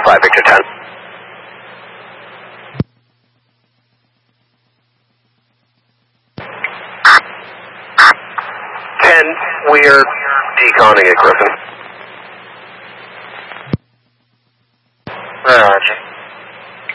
5 Victor 10. 10, we are deconning at Griffin.